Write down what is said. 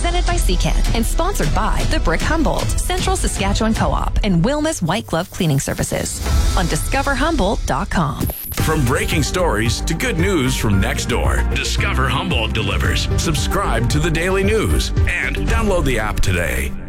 presented by Secan and sponsored by The Brick Humboldt, Central Saskatchewan Co-op, and Wilma's White Glove Cleaning Services on discoverhumboldt.com. From breaking stories to good news from next door, Discover Humboldt delivers. Subscribe to the Daily News and download the app today.